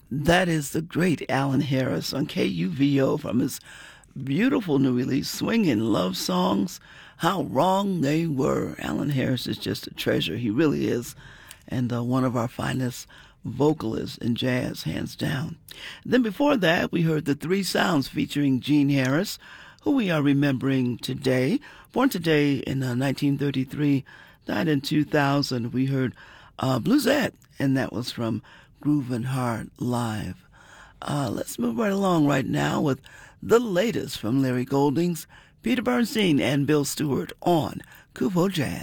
That is the great Alan Harris on KUVO from his beautiful new release, Swingin' Love Songs. How wrong they were. Alan Harris is just a treasure. He really is. And one of our finest vocalists in jazz, hands down. Then before that, we heard the Three Sounds featuring Gene Harris, who we are remembering today. Born today in 1933, died in 2000. We heard Bluesette, and that was from Groovin' Hard Live. Let's move right along right now with the latest from Larry Goldings, Peter Bernstein, and Bill Stewart on Kuvo Jazz.